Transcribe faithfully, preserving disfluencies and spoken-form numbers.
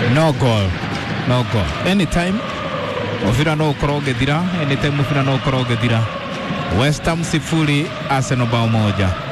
No goal. No goal. Anytime. Mufira no ukoroge dira. Anytime mufira no ukoroge dira. West Ham sifuri, Arsenal bao moja.